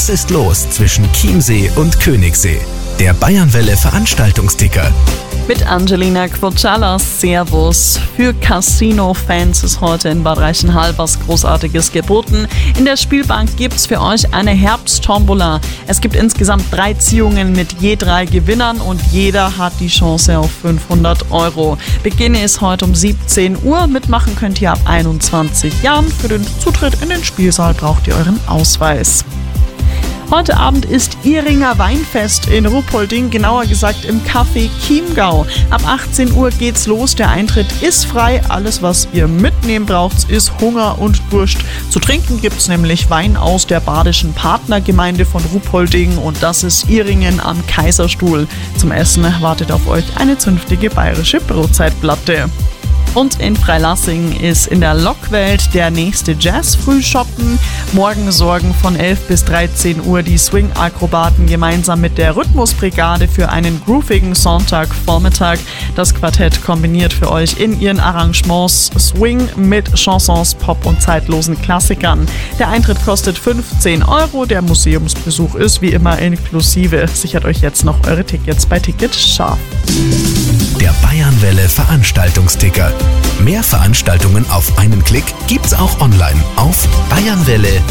Was ist los zwischen Chiemsee und Königssee? Der Bayernwelle Veranstaltungsticker. Mit Angelina Quocalas, Servus. Für Casino-Fans ist heute in Bad Reichenhall was Großartiges geboten. In der Spielbank gibt's für euch eine Herbsttombola. Es gibt insgesamt 3 Ziehungen mit je 3 Gewinnern und jeder hat die Chance auf 500 €. Beginn ist heute um 17 Uhr. Mitmachen könnt ihr ab 21 Jahren. Für den Zutritt in den Spielsaal braucht ihr euren Ausweis. Heute Abend ist Ihringer Weinfest in Ruppolding, genauer gesagt im Café Chiemgau. Ab 18 Uhr geht's los, der Eintritt ist frei. Alles, was ihr mitnehmen braucht, ist Hunger und Durst. Zu trinken gibt's nämlich Wein aus der badischen Partnergemeinde von Ruppolding und das ist Ihringen am Kaiserstuhl. Zum Essen wartet auf euch eine zünftige bayerische Brotzeitplatte. Und in Freilassing ist in der Lokwelt der nächste Jazz-Frühschoppen. Morgen sorgen von 11 bis 13 Uhr die Swing-Akrobaten gemeinsam mit der Rhythmusbrigade für einen groovigen Sonntagvormittag. Das Quartett kombiniert für euch in ihren Arrangements Swing mit Chansons, Pop und zeitlosen Klassikern. Der Eintritt kostet 15 €. Der Museumsbesuch ist wie immer inklusive. Sichert euch jetzt noch eure Tickets bei Ticket Scharf. Der Bayernwelle Veranstaltungsticker. Mehr Veranstaltungen auf einen Klick gibt's auch online auf bayernwelle.at.